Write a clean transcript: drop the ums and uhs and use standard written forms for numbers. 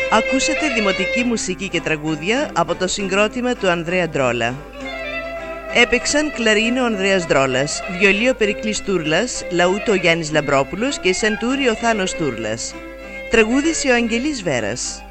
Ακούσατε δημοτική μουσική και τραγούδια από το συγκρότημα του Ανδρέα Ντρόλα. Έπαιξαν κλαρίνο ο Ανδρέας Ντρόλας, βιολί ο Περικλής Τούρλας, λαούτο ο Γιάννης Λαμπρόπουλος και σαντούρι ο Θάνος Τούρλας. Τραγούδησε ο Αγγελής Βέρας.